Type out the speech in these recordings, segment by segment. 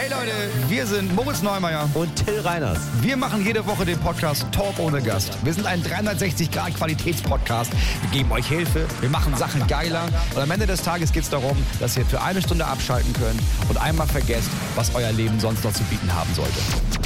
Hey Leute, wir sind Moritz Neumeier und Till Reiners. Wir machen jede Woche den Podcast Talk ohne Gast. Wir sind ein 360-Grad-Qualitätspodcast. Wir geben euch Hilfe, wir machen Sachen geiler. Und am Ende des Tages geht es darum, dass ihr für eine Stunde abschalten könnt und einmal vergesst, was euer Leben sonst noch zu bieten haben sollte.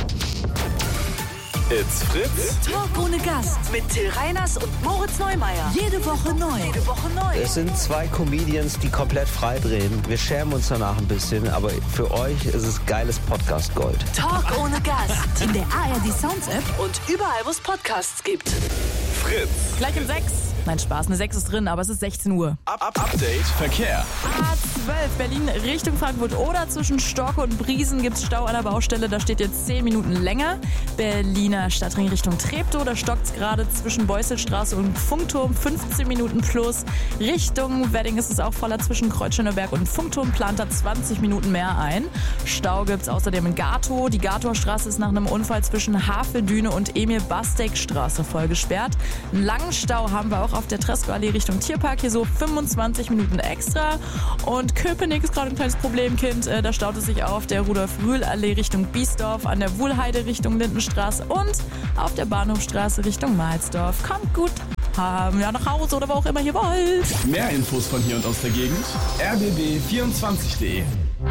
It's Fritz. Talk ohne Gast mit Till Reiners und Moritz Neumeier. Jede Woche neu. Es sind zwei Comedians, die komplett frei drehen. Wir schämen uns danach ein bisschen, aber für euch ist es geiles Podcast-Gold. Talk ohne Gast. In der ARD Sounds App und überall, wo es Podcasts gibt. Fritz. Gleich um 6. Nein, Spaß, eine 6 ist drin, aber es ist 16 Uhr. Update Verkehr. A12 Berlin Richtung Frankfurt oder zwischen Storke und Briesen gibt's Stau an der Baustelle. Da steht jetzt 10 Minuten länger. Berliner Stadtring Richtung Treptow, da stockt's gerade zwischen Beuselstraße und Funkturm 15 Minuten plus. Richtung Wedding ist es auch voller zwischen Kreuzschöneberg und Funkturm, plant da 20 Minuten mehr ein. Stau gibt's außerdem in Gatow. Die Gatower Straße ist nach einem Unfall zwischen Haveldüne und Emil-Bastek-Straße voll gesperrt. Einen langen Stau haben wir auch auf der Tresco-Allee Richtung Tierpark, hier so 25 Minuten extra. Und Köpenick ist gerade ein kleines Problemkind. Da staut es sich auf der Rudolf-Rühl-Allee Richtung Biesdorf, an der Wuhlheide Richtung Lindenstraße und auf der Bahnhofstraße Richtung Mahlsdorf. Kommt gut ja, nach Hause oder wo auch immer ihr wollt. Mehr Infos von hier und aus der Gegend. rbb24.de.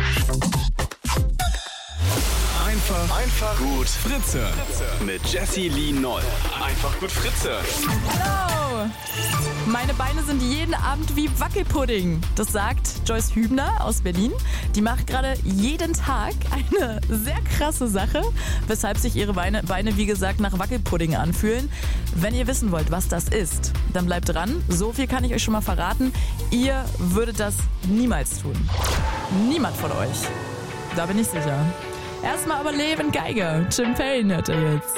Einfach gut Fritze. Mit Jessie Lee Noll. Einfach gut Fritze. Hallo! Meine Beine sind jeden Abend wie Wackelpudding. Das sagt Joyce Hübner aus Berlin. Die macht gerade jeden Tag eine sehr krasse Sache, weshalb sich ihre Beine, wie gesagt, nach Wackelpudding anfühlen. Wenn ihr wissen wollt, was das ist, dann bleibt dran. So viel kann ich euch schon mal verraten. Ihr würdet das niemals tun. Niemand von euch. Da bin ich sicher. Erstmal aber Levin Geiger. Jim Payne hört ihr jetzt.